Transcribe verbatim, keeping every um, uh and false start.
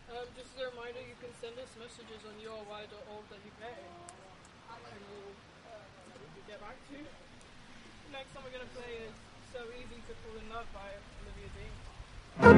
Um, just as a reminder, you can send us messages on u r y dot org dot u k and we'll uh, get back to you. Next song we're going to play is So Easy to Fall in Love by Olivia Dean.